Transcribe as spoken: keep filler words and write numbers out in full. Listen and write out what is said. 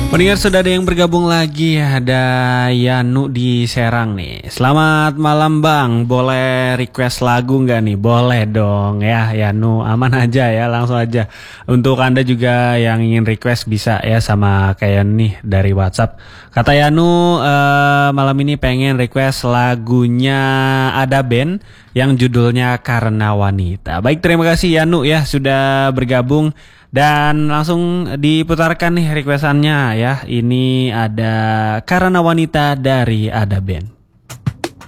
Pendengar sudah ada yang bergabung lagi, ada Yanu di Serang nih. Selamat malam Bang, boleh request lagu nggak nih? Boleh dong ya Yanu, aman aja ya, langsung aja. Untuk Anda juga yang ingin request bisa ya sama kayak nih dari WhatsApp. Kata Yanu eh, malam ini pengen request lagunya ada band yang judulnya Karena Wanita. Baik, terima kasih Yanu ya sudah bergabung. Dan langsung diputarkan nih requestannya ya. Ini ada Karena Wanita dari Ada Band.